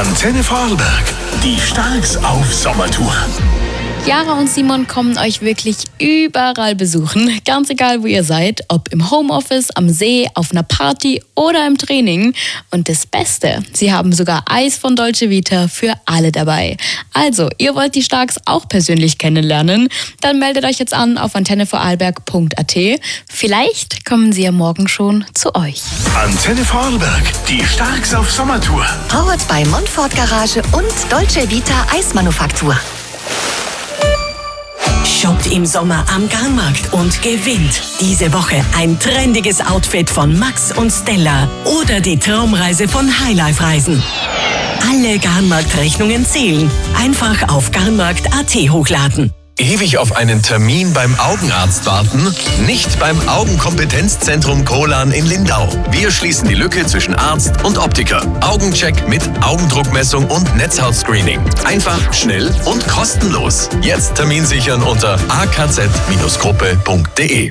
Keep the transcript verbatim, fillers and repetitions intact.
Antenne Vorarlberg, die Starks auf Sommertour. Chiara und Simon kommen euch wirklich überall besuchen, ganz egal wo ihr seid, ob im Homeoffice, am See, auf einer Party oder im Training. Und das Beste, sie haben sogar Eis von Dolce Vita für alle dabei. Also, ihr wollt die Starks auch persönlich kennenlernen? Dann meldet euch jetzt an auf antenne vorarlberg punkt a t. Vielleicht kommen sie ja morgen schon zu euch. Antenne Vorarlberg, die Starks auf Sommertour. Powered bei Montfort Garage und Dolce Vita Eismanufaktur. Shoppt im Sommer am Garnmarkt und gewinnt diese Woche ein trendiges Outfit von Max und Stella oder die Traumreise von Highlife Reisen. Alle Garnmarkt-Rechnungen zählen. Einfach auf garnmarkt punkt a t hochladen. Ewig auf einen Termin beim Augenarzt warten? Nicht beim Augenkompetenzzentrum Kolan in Lindau. Wir schließen die Lücke zwischen Arzt und Optiker. Augencheck mit Augendruckmessung und Netzhautscreening. Einfach, schnell und kostenlos. Jetzt Termin sichern unter a k z Bindestrich gruppe punkt d e.